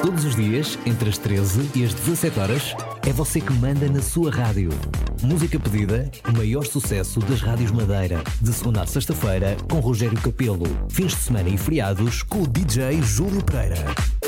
Todos os dias, entre as 13 e as 17 horas, é você que manda na sua rádio. Música pedida, o maior sucesso das rádios Madeira. De segunda a sexta-feira, com Rogério Capelo. Fins de semana e feriados, com o DJ Júlio Pereira.